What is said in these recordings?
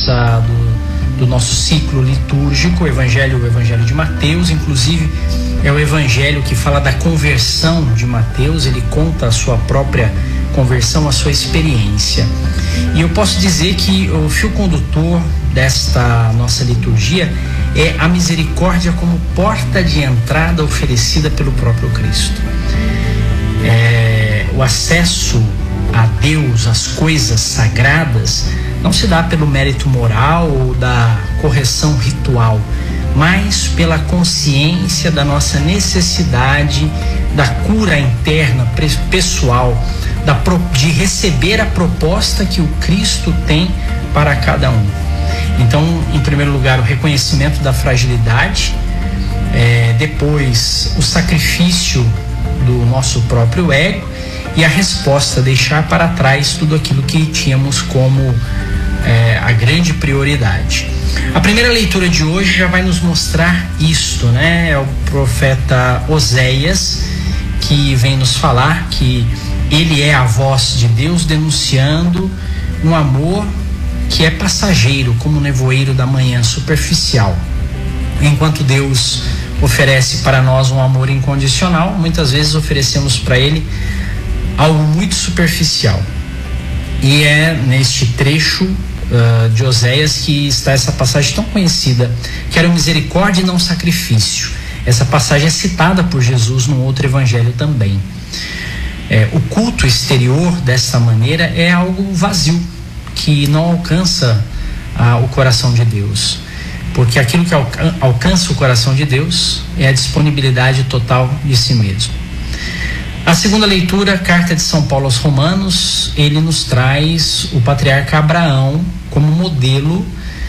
do nosso ciclo litúrgico, o Evangelho de Mateus. Inclusive é o Evangelho que fala da conversão de Mateus. Ele conta a sua própria conversão, a sua experiência. E eu posso dizer que o fio condutor desta nossa liturgia é a misericórdia como porta de entrada oferecida pelo próprio Cristo. O acesso a Deus, às coisas sagradas, não se dá pelo mérito moral ou da correção ritual, mas pela consciência da nossa necessidade, da cura interna, pessoal, de receber a proposta que o Cristo tem para cada um. Então, em primeiro lugar, o reconhecimento da fragilidade, depois o sacrifício do nosso próprio ego e a resposta, deixar para trás tudo aquilo que tínhamos como a grande prioridade. A primeira leitura de hoje já vai nos mostrar isto, né? É o profeta Oséias que vem nos falar que ele é a voz de Deus denunciando um amor que é passageiro, como o nevoeiro da manhã, superficial. Enquanto Deus oferece para nós um amor incondicional, muitas vezes oferecemos para ele algo muito superficial. E é neste trecho de Oséias que está essa passagem tão conhecida: quero misericórdia e não sacrifício. Essa passagem é citada por Jesus num outro evangelho também. O culto exterior dessa maneira é algo vazio, que não alcança o coração de Deus, porque aquilo que alcança o coração de Deus é a disponibilidade total de si mesmo. A segunda leitura, carta de São Paulo aos Romanos, ele nos traz o patriarca Abraão como modelo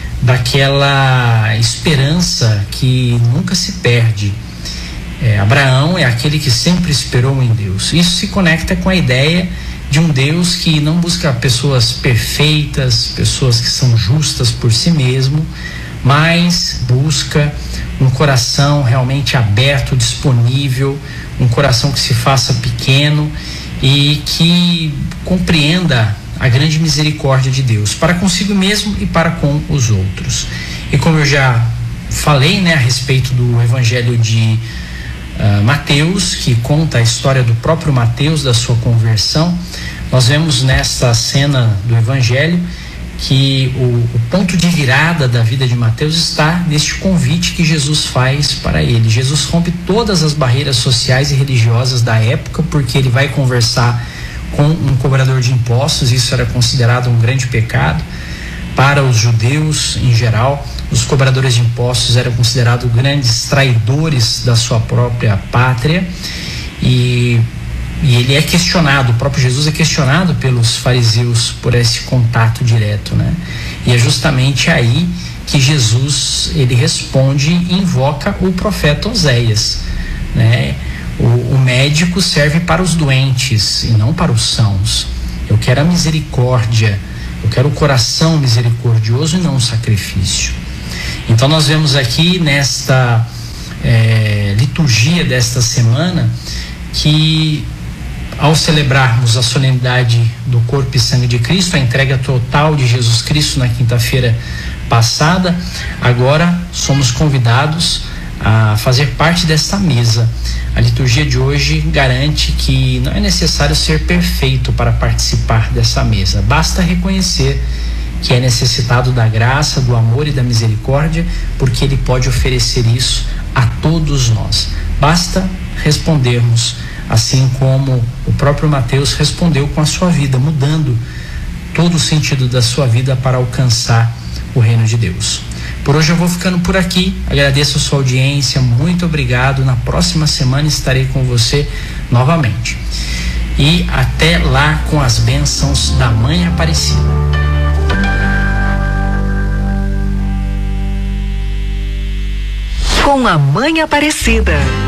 daquela esperança que nunca se perde. Abraão é aquele que sempre esperou em Deus. Isso se conecta com a ideia de um Deus que não busca pessoas perfeitas, pessoas que são justas por si mesmo, mas busca um coração realmente aberto, disponível, um coração que se faça pequeno e que compreenda a grande misericórdia de Deus para consigo mesmo e para com os outros. E como eu já falei, a respeito do Evangelho de Mateus, que conta a história do próprio Mateus, da sua conversão, nós vemos nesta cena do Evangelho que o ponto de virada da vida de Mateus está neste convite que Jesus faz para ele. Jesus rompe todas as barreiras sociais e religiosas da época, porque ele vai conversar com um cobrador de impostos. Isso era considerado um grande pecado para os judeus em geral. Os cobradores de impostos eram considerados grandes traidores da sua própria pátria, e ele é questionado, o próprio Jesus é questionado pelos fariseus por esse contato direto, E é justamente aí que Jesus, ele responde e invoca o profeta Oséias, O médico serve para os doentes e não para os sãos. Eu quero a misericórdia, eu quero o coração misericordioso e não o sacrifício. Então nós vemos aqui nesta liturgia desta semana que, ao celebrarmos a solenidade do corpo e sangue de Cristo, a entrega total de Jesus Cristo na quinta-feira passada, agora somos convidados a fazer parte desta mesa. A liturgia de hoje garante que não é necessário ser perfeito para participar dessa mesa. Basta reconhecer que é necessitado da graça, do amor e da misericórdia, porque ele pode oferecer isso a todos nós. Basta respondermos assim como o próprio Mateus respondeu com a sua vida, mudando todo o sentido da sua vida para alcançar o reino de Deus. Por hoje eu vou ficando por aqui, agradeço a sua audiência, muito obrigado. Na próxima semana estarei com você novamente. E até lá, com as bênçãos da Mãe Aparecida. Com a Mãe Aparecida.